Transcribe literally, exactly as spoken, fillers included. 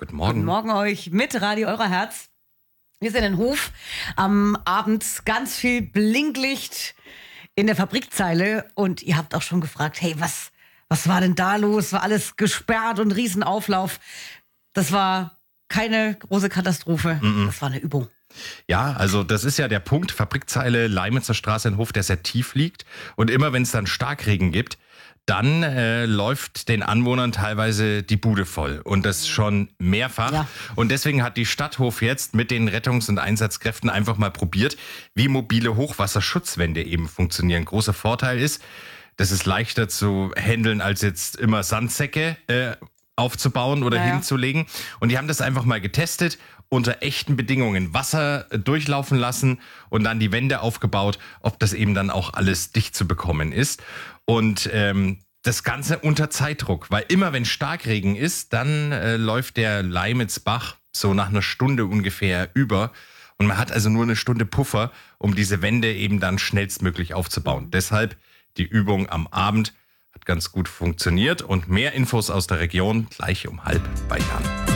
Guten Morgen. Guten Morgen euch mit Radio Eurer Herz. Wir sind in Hof. Am Abend ganz viel Blinklicht in der Fabrikzeile. Und ihr habt auch schon gefragt, hey, was, was war denn da los? War alles gesperrt und Riesenauflauf. Das war keine große Katastrophe. Mm-mm. Das war eine Übung. Ja, also das ist ja der Punkt, Fabrikzeile Leimitzer Straße in Hof, der sehr tief liegt. Und immer wenn es dann Starkregen gibt, dann äh, läuft den Anwohnern teilweise die Bude voll. Und das schon mehrfach. Ja. Und deswegen hat die Stadt Hof jetzt mit den Rettungs- und Einsatzkräften einfach mal probiert, wie mobile Hochwasserschutzwände eben funktionieren. Großer Vorteil ist, das ist leichter zu handeln, als jetzt immer Sandsäcke äh, aufzubauen oder naja. hinzulegen. Und die haben das einfach mal getestet, unter echten Bedingungen Wasser durchlaufen lassen und dann die Wände aufgebaut, ob das eben dann auch alles dicht zu bekommen ist. Und ähm, das Ganze unter Zeitdruck, weil immer wenn Starkregen ist, dann äh, läuft der Leimitzbach so nach einer Stunde ungefähr über. Und man hat also nur eine Stunde Puffer, um diese Wände eben dann schnellstmöglich aufzubauen. Deshalb die Übung am Abend hat ganz gut funktioniert. Und mehr Infos aus der Region gleich um halb bei Jan.